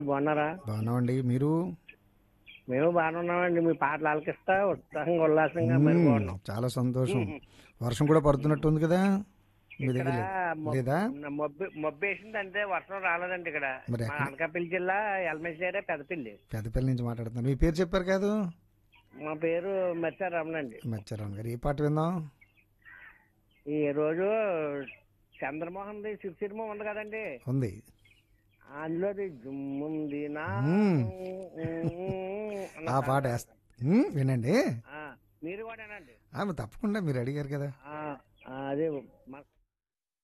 బాగున్నారా? బాగున్నామండి. మీరు? మేము బాగానే ఉన్నామండి. మీ పాటలు ఆలకిస్తా ఉత్సాహంగా ఉల్లాసంగా మరి బాగున్నాం. చాలా సంతోషం. వర్షం కూడా పడుతున్నట్టుంది కదా మీ ఇక్కడ దగ్గర? లేదా? మబ్బేసింది అంతే, వర్షం రాలేదండి ఇక్కడ. మరి మా ఎక్కడ? అనకాపల్లి జిల్లా ఎల్మెస్ ఏరియా పెదపల్లి. పెద్దపల్లి నుంచి మాట్లాడుతున్నాను. మీ పేరు చెప్పారు కాదు? మా పేరు మెచ్చారు రమణండి. మచ్చారావు గారు. ఏ పాట విందాం? ఈ రోజు చంద్రమోహన్ ది సిరిసిరిమ ఉంది కదండి, ఉంది. అందులోది జుమ్ముంది నా మ్మ్. అన్న ఆ పాట సాంగ్. వినండి. మీరు కూడానండి. తప్పకుండా మీరు అడిగారు కదా. అదే